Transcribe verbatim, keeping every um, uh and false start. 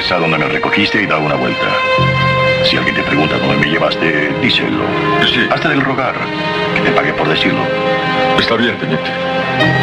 regresa donde me recogiste y da una vuelta. Si alguien te pregunta dónde me llevaste, díselo. Sí. Hazte del rogar, que te pague por decirlo. Está bien, teniente.